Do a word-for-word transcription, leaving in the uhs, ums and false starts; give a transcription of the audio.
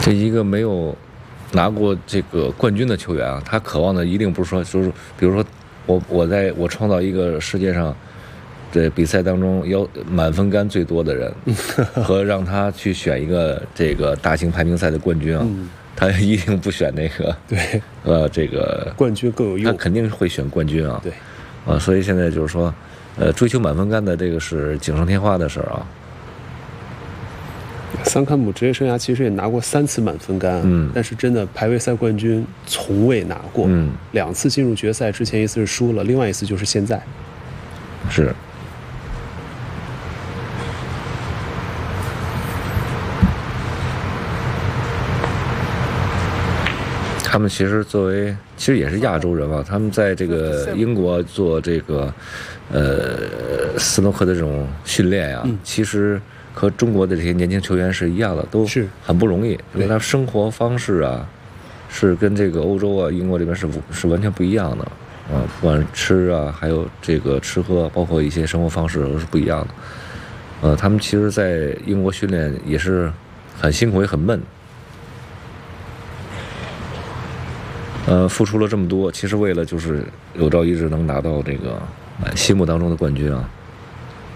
这一个没有拿过这个冠军的球员啊，他渴望的一定不是说，就是比如说我我在我创造一个世界上这比赛当中要满分杆最多的人，和让他去选一个这个大型排名赛的冠军啊，嗯、他一定不选那个对呃这个冠军更有用， 他肯定会选冠军啊。 对啊，所以现在就是说，呃，追求满分杆的这个是锦上添花的事儿啊。 桑坎姆职业生涯其实也拿过三次满分杆， 嗯， 但是真的排位赛冠军从未拿过， 嗯， 两次进入决赛，之前一次是输了，另外一次就是现在。 是。他们其实作为，其实也是亚洲人嘛，他们在这个英国做这个，呃，斯诺克的这种训练啊，嗯、其实和中国的这些年轻球员是一样的，都很不容易，因为他生活方式啊，是跟这个欧洲啊、英国这边是是完全不一样的啊，不管吃啊，还有这个吃喝，包括一些生活方式都是不一样的。呃，他们其实，在英国训练也是很辛苦，也很闷。呃，付出了这么多，其实为了就是有朝一日能拿到这个心目当中的冠军啊。